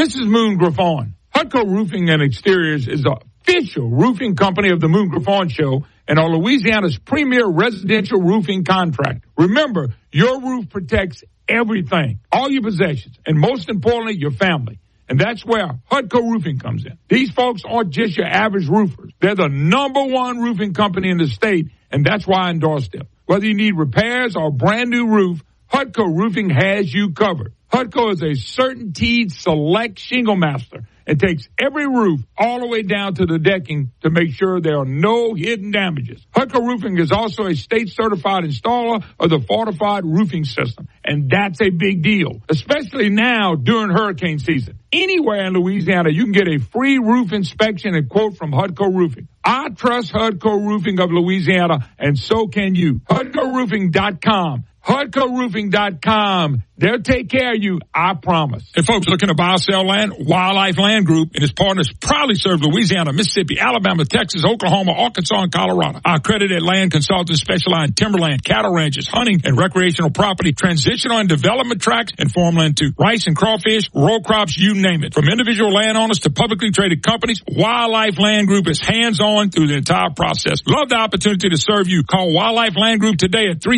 This is Moon Griffon. Hutco Roofing and Exteriors is the official roofing company of the Moon Griffon Show and are Louisiana's premier residential roofing contract. Remember, your roof protects everything, all your possessions, and most importantly, your family. And that's where Hutco Roofing comes in. These folks aren't just your average roofers. They're the number one roofing company in the state, and that's why I endorse them. Whether you need repairs or a brand new roof, Hutco Roofing has you covered. Hutco is a CertainTeed Select Shingle Master and takes every roof all the way down to the decking to make sure there are no hidden damages. Hutco Roofing is also a state-certified installer of the fortified roofing system, and that's a big deal, especially now during hurricane season. Anywhere in Louisiana, you can get a free roof inspection and quote from Hutco Roofing. I trust Hutco Roofing of Louisiana, and so can you. HutcoRoofing.com. HutcoRoofing.com. They'll take care of you, I promise. Hey, folks, looking to buy or sell land? Wildlife Land Group and its partners proudly serve Louisiana, Mississippi, Alabama, Texas, Oklahoma, Arkansas, and Colorado. Our accredited land consultants specialize in timberland, cattle ranches, hunting, and recreational property, transitional and development tracts, and farmland too. Rice and crawfish, row crops, you name it. From individual landowners to publicly traded companies, Wildlife Land Group is hands-on through the entire process. Love the opportunity to serve you. Call Wildlife Land Group today at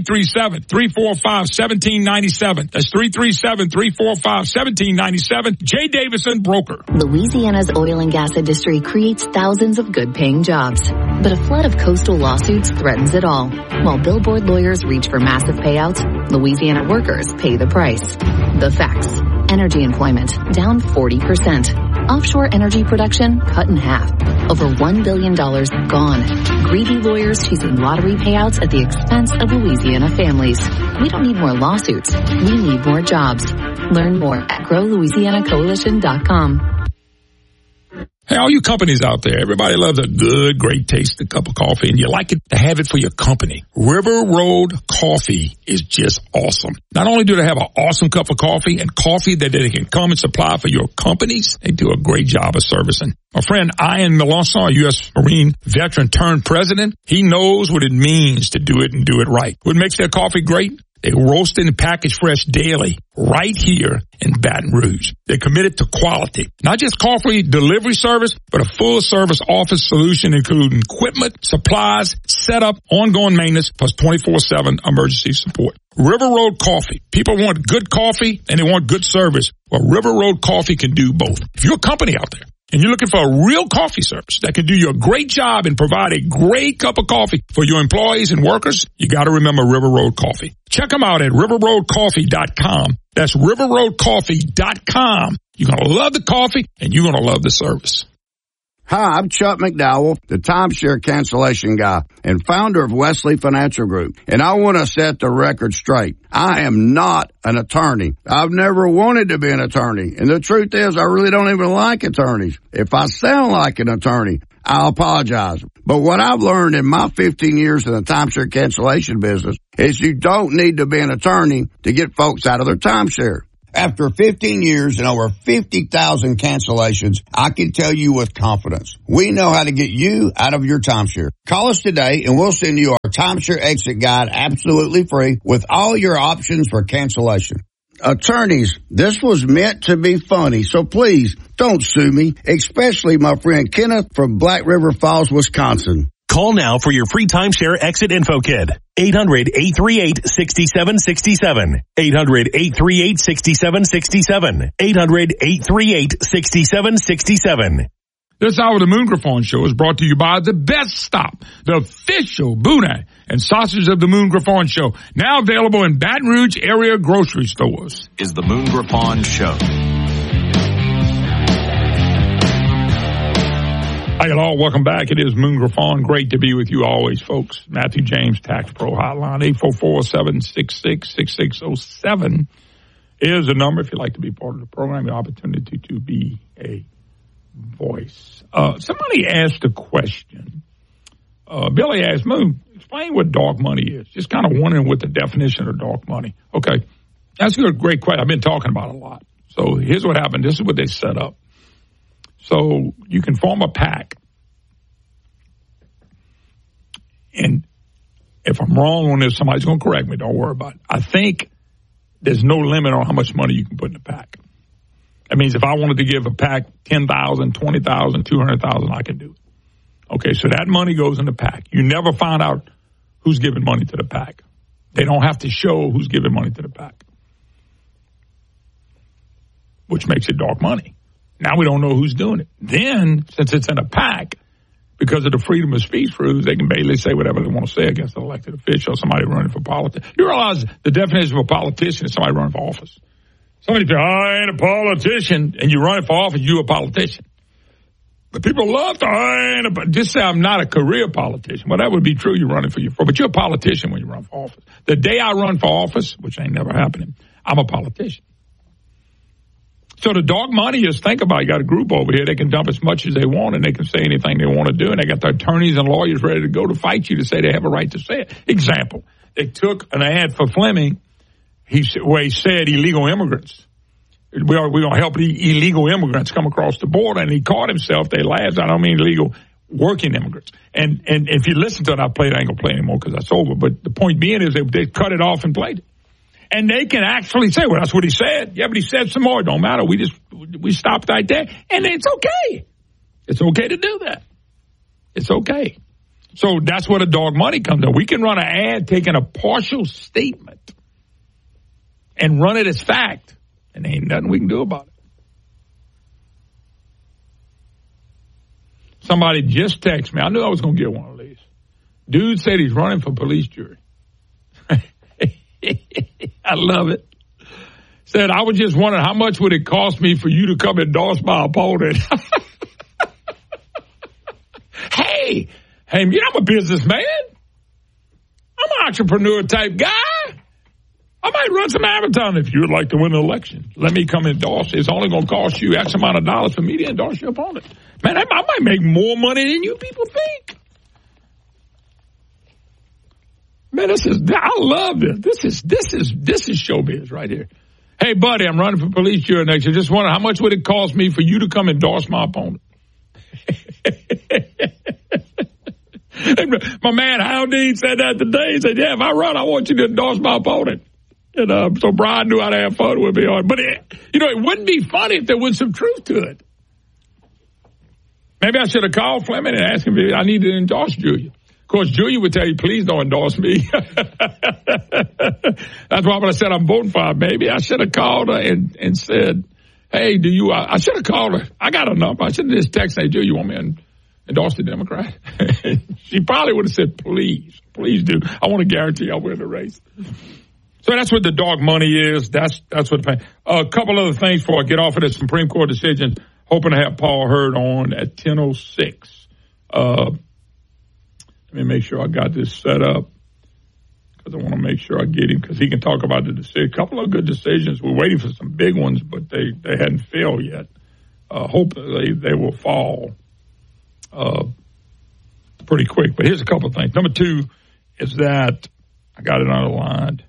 337-345-1797. That's 337-345-1797. Jay Davison, broker. Louisiana's oil and gas industry creates thousands of good-paying jobs, but a flood of coastal lawsuits threatens it all. While billboard lawyers reach for massive payouts, Louisiana workers pay the price. The facts. Energy employment down 40%. Offshore energy production cut in half. Over $1 billion gone. Greedy lawyers chasing lottery payouts at the expense of Louisiana families. We don't need more lawsuits. We need more jobs. Learn more at growlouisianacoalition.com. Hey, all you companies out there, everybody loves a good, great tasting cup of coffee, and you like it to have it for your company. River Road Coffee is just awesome. Not only do they have an awesome cup of coffee and coffee that they can come and supply for your companies, they do a great job of servicing. My friend Ian Melanson, a U.S. Marine veteran turned president, he knows what it means to do it and do it right. What makes their coffee great? They roast and package fresh daily right here in Baton Rouge. They're committed to quality. Not just coffee delivery service, but a full service office solution including equipment, supplies, setup, ongoing maintenance, plus 24/7 emergency support. River Road Coffee. People want good coffee and they want good service. Well, River Road Coffee can do both. If you're a company out there and you're looking for a real coffee service that can do you a great job and provide a great cup of coffee for your employees and workers, you got to remember River Road Coffee. Check them out at riverroadcoffee.com. That's riverroadcoffee.com. You're going to love the coffee and you're going to love the service. Hi, I'm Chuck McDowell, the timeshare cancellation guy and founder of Wesley Financial Group. And I want to set the record straight. I am not an attorney. I've never wanted to be an attorney. And the truth is, I really don't even like attorneys. If I sound like an attorney, I apologize. But what I've learned in my 15 years in the timeshare cancellation business is you don't need to be an attorney to get folks out of their timeshare. After 15 years and over 50,000 cancellations, I can tell you with confidence, we know how to get you out of your timeshare. Call us today and we'll send you our timeshare exit guide absolutely free with all your options for cancellation. Attorneys, this was meant to be funny, so please don't sue me, especially my friend Kenneth from Black River Falls, Wisconsin. Call now for your free timeshare exit info kit. 800-838-6767. 800-838-6767. 800-838-6767. This hour of the Moon Griffon Show is brought to you by The Best Stop, the official boudin and sausage of the Moon Griffon Show. Now available in Baton Rouge area grocery stores. Is the Moon Griffon Show. Hi, hello. Welcome back. It is Moon Griffon. Great to be with you always, folks. Matthew James, Tax Pro Hotline, 844-766-6607 is the number if you'd like to be part of the program, the opportunity to be a voice. Somebody asked a question. Billy asked, Moon, explain what dark money is. Just kind of wondering what the definition of dark money. Okay, that's a great question. I've been talking about it a lot. So here's what happened. This is what they set up. So you can form a PAC. And if I'm wrong on this, somebody's going to correct me. Don't worry about it. I think there's no limit on how much money you can put in a PAC. That means if I wanted to give a PAC $10,000, $20,000, $200,000, I can do it. Okay, so that money goes in the PAC. You never find out who's giving money to the PAC. They don't have to show who's giving money to the PAC, which makes it dark money. Now we don't know who's doing it. Then, since it's in a PAC, because of the freedom of speech rules, they can basically say whatever they want to say against an elected official, somebody running for politics. You realize the definition of a politician is somebody running for office. Somebody says, I ain't a politician, and you're running for office, you're a politician. But people love to, just say I'm not a career politician. Well, that would be true, you're running for but you're a politician when you run for office. The day I run for office, which ain't never happening, I'm a politician. So the dark money is, think about it, you got a group over here, they can dump as much as they want and they can say anything they want to do, and they got the attorneys and lawyers ready to go to fight you to say they have a right to say it. Example, they took an ad for Fleming, where he said illegal immigrants. We're going to help illegal immigrants come across the border, and he caught himself, they laughed, I don't mean illegal working immigrants. And if you listen to it, I ain't going to play anymore because that's over, but the point being is they cut it off and played it. And they can actually say, well, that's what he said. Yeah, but he said some more. It don't matter. We stopped right there. And it's okay. It's okay to do that. It's okay. So that's where the dog money comes in. We can run an ad taking a partial statement and run it as fact. And there ain't nothing we can do about it. Somebody just texted me. I knew I was going to get one of these. Dude said he's running for police jury. I love it. Said, I was just wondering how much would it cost me for you to come endorse my opponent? Hey, you know, I'm a businessman. I'm an entrepreneur type guy. I might run some advertising if you would like to win an election. Let me come endorse. It's only going to cost you X amount of dollars for me to endorse your opponent. Man, I might make more money than you people think. Man, I love this. This is showbiz right here. Hey, buddy, I'm running for police jury next year. Just wondering how much would it cost me for you to come endorse my opponent? My man Haldane said that today. He said, yeah, if I run, I want you to endorse my opponent. And so Brian knew how to have fun with me on. But, it wouldn't be funny if there was some truth to it. Maybe I should have called Fleming and asked him if I need to endorse Julia. Of course, Julia would tell you, please don't endorse me. That's why when I said I'm voting for her, maybe I should have called her and said, hey, I should have called her. I got her number. I should have just texted her, hey, Julia, you want me to endorse the Democrat? She probably would have said, please do. I want to guarantee I'll win the race. So that's what the dog money is. That's what a couple other things before I get off of the Supreme Court decision. Hoping to have Paul Hurd on at 10:06. Let me make sure I got this set up because I want to make sure I get him because he can talk about the decision. A couple of good decisions. We're waiting for some big ones, but they hadn't failed yet. Hopefully they will fall pretty quick. But here's a couple of things. Number two is that I got it underlined.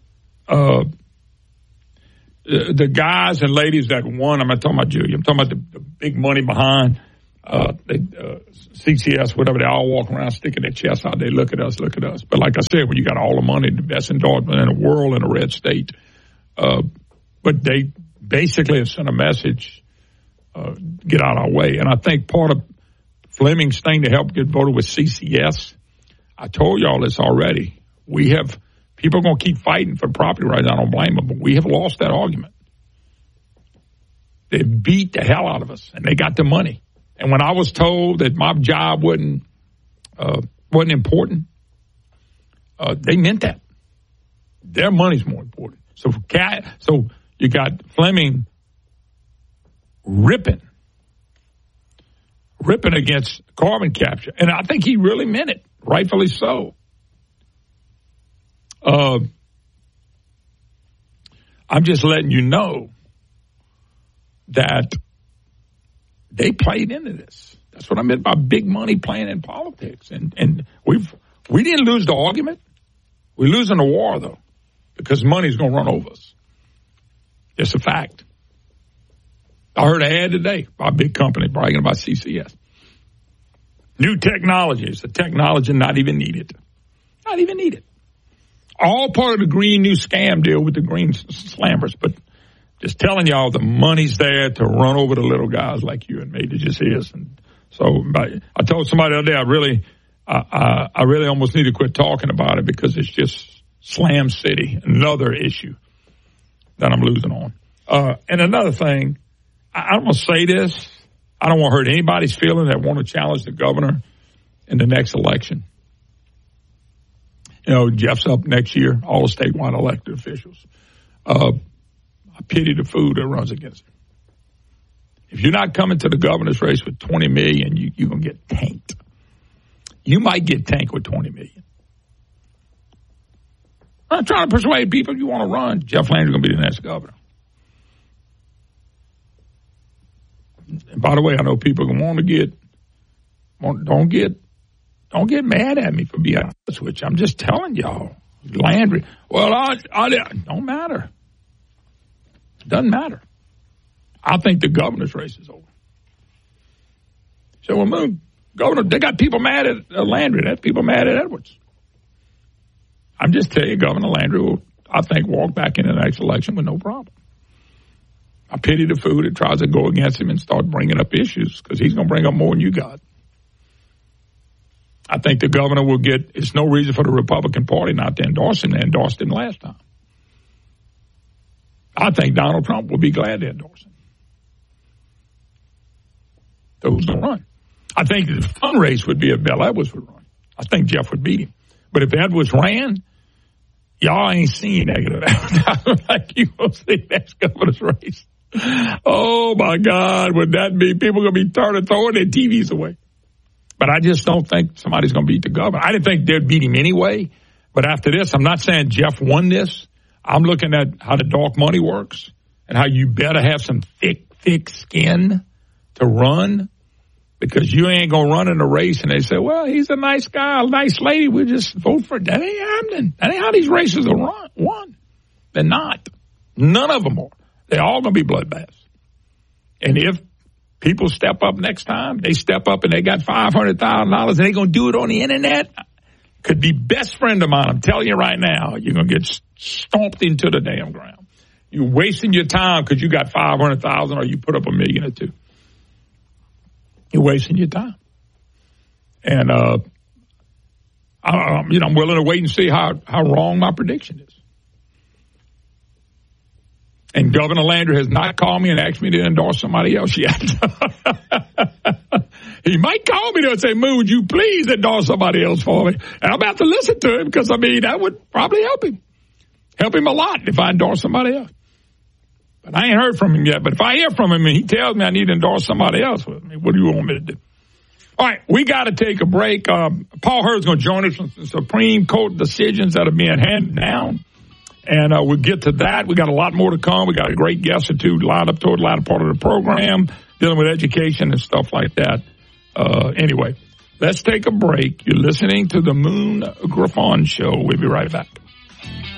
The guys and ladies that won, I'm not talking about Julia, I'm talking about the big money behind CCS, whatever, they all walk around sticking their chests out. They look at us. But like I said, when you got all the money, the best endorser in the world in a red state, but they basically have sent a message, get out of our way. And I think part of Fleming's thing to help get voted with CCS, I told y'all this already. People are going to keep fighting for property rights. I don't blame them, but we have lost that argument. They beat the hell out of us, and they got the money. And when I was told that my job wasn't important, they meant that. Their money's more important. So you got Fleming ripping against carbon capture, and I think he really meant it, rightfully so. I'm just letting you know that they played into this. That's what I meant by big money playing in politics. And we didn't lose the argument. We're losing the war, though, because money's going to run over us. It's a fact. I heard an ad today by a big company bragging about CCS. New technologies, the technology not even needed. Not even needed. All part of the Green New Scam deal with the Green Slammers, but Just telling y'all the money's there to run over the little guys like you and me. It just is. And so I told somebody the other day, I really almost need to quit talking about it because it's just Slam City, another issue that I'm losing on. And another thing, I'm going to say this. I don't want to hurt anybody's feeling that want to challenge the governor in the next election. You know, Jeff's up next year, all the statewide elected officials. I pity the fool that runs against him. If you're not coming to the governor's race with $20 million, you're going to get tanked. You might get tanked with $20 million. I'm trying to persuade people you want to run. Jeff Landry's going to be the next governor. And by the way, I know people don't get mad at me for being honest with you. I'm just telling y'all, Landry. Well, I don't matter. Doesn't matter. I think the governor's race is over. So, well, Moon, governor, they got people mad at Landry. They have people mad at Edwards. I'm just telling you, Governor Landry will, I think, walk back into the next election with no problem. I pity the fool that tries to go against him and start bringing up issues because he's going to bring up more than you got. I think the governor will get, it's no reason for the Republican Party not to endorse him. They endorsed him last time. I think Donald Trump will be glad to endorse him. So who's going to run? I think the fun race would be if Bill Edwards would run. I think Jeff would beat him. But if Edwards ran, y'all ain't seen negative advertising like you will see next governor's race. Oh, my God, would that be? People are going to be throwing their TVs away. But I just don't think somebody's going to beat the governor. I didn't think they'd beat him anyway. But after this, I'm not saying Jeff won this. I'm looking at how the dark money works and how you better have some thick skin to run because you ain't going to run in a race and they say, well, he's a nice guy, a nice lady. We'll just vote for it. That ain't happening. That ain't how these races are won. They're not. None of them are. They're all going to be bloodbaths. And if people step up next time, they step up and they got $500,000 and they're going to do it on the internet, could be best friend of mine. I'm telling you right now, you're going to get stomped into the damn ground. You're wasting your time because you got $500,000 or you put up $1 million or $2 million. You're wasting your time. And, I'm willing to wait and see how wrong my prediction is. And Governor Landry has not called me and asked me to endorse somebody else yet. He might call me and say, Moo, would you please endorse somebody else for me? And I'm about to listen to him because, that would probably help him. Help him a lot if I endorse somebody else. But I ain't heard from him yet. But if I hear from him and he tells me I need to endorse somebody else with me, what do you want me to do? All right, we got to take a break. Paul Hurd's going to join us on the Supreme Court decisions that are being handed down. And we'll get to that. We got a lot more to come. We got a great guest or two lined up toward the latter part of the program, dealing with education and stuff like that. Anyway, let's take a break. You're listening to the Moon Griffon Show. We'll be right back.